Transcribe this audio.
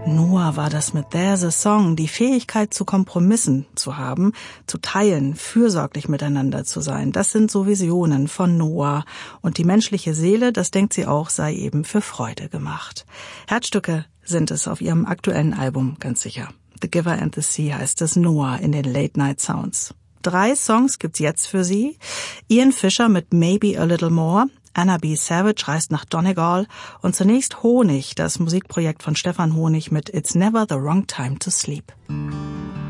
Noah war das mit There's a Song, die Fähigkeit zu Kompromissen zu haben, zu teilen, fürsorglich miteinander zu sein. Das sind so Visionen von Noah. Und die menschliche Seele, das denkt sie auch, sei eben für Freude gemacht. Herzstücke sind es auf ihrem aktuellen Album, ganz sicher. The Giver and the Sea heißt es, Noah in den Late Night Sounds. 3 Songs gibt's jetzt für Sie. Ian Fisher mit Maybe a Little More. Anna B. Savage reist nach Donegal und zunächst Honig, das Musikprojekt von Stefan Honig mit It's Never the Wrong Time to Sleep.